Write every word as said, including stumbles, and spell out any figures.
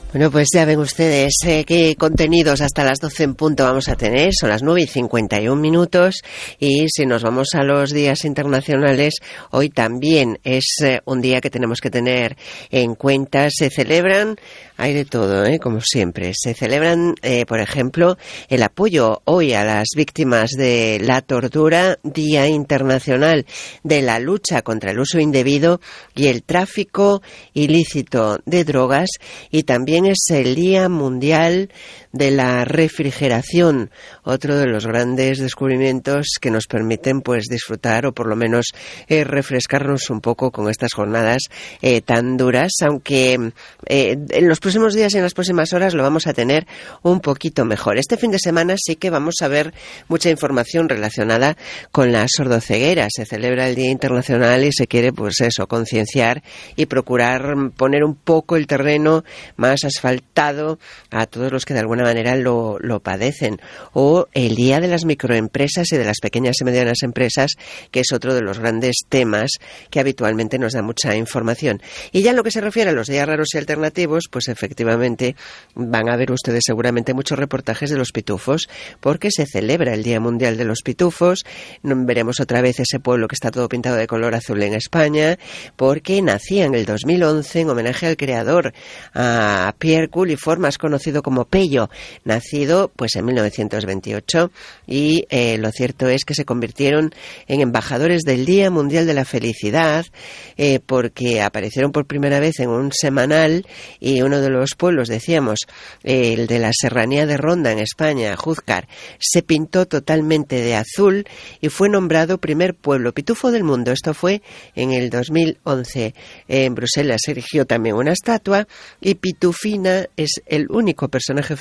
Bueno, pues ya ven ustedes eh, qué contenidos hasta las doce en punto vamos a tener. Son las nueve y cincuenta y un minutos. Y si nos vamos a los días internacionales, hoy también es eh, un día que tenemos que tener en cuenta. Se celebran, hay de todo, ¿eh? Como siempre. Se celebran, eh, por ejemplo, el apoyo hoy a las víctimas de la tortura, Día Internacional de la Lucha contra el Uso Indebido y el Tráfico Ilícito de Drogas, y también es el Día Mundial de la Refrigeración, otro de los grandes descubrimientos que nos permiten pues disfrutar o por lo menos eh, refrescarnos un poco con estas jornadas eh, tan duras, aunque eh, en los próximos días y en las próximas horas lo vamos a tener un poquito mejor. Este fin de semana sí que vamos a ver mucha información relacionada con la sordoceguera. Se celebra el Día Internacional y se quiere pues eso, concienciar y procurar poner un poco el terreno más asfaltado a todos los que de alguna manera lo, lo padecen. O el Día de las Microempresas y de las Pequeñas y Medianas Empresas, que es otro de los grandes temas que habitualmente nos da mucha información. Y ya en lo que se refiere a los días raros y alternativos, pues efectivamente van a ver ustedes seguramente muchos reportajes de los pitufos, porque se celebra el Día Mundial de los Pitufos. Veremos otra vez ese pueblo que está todo pintado de color azul en España, porque nacía en el dos mil once en homenaje al creador, a Pierre Cullifort, más conocido como Pello, nacido pues en mil novecientos veintiocho, y eh, lo cierto es que se convirtieron en embajadores del Día Mundial de la Felicidad, eh, porque aparecieron por primera vez en un semanal, y uno de los pueblos, decíamos, eh, el de la serranía de Ronda en España, Júzcar, se pintó totalmente de azul y fue nombrado primer pueblo pitufo del mundo. Esto fue en el dos mil once. En Bruselas se erigió también una estatua, y Pitufina es el único personaje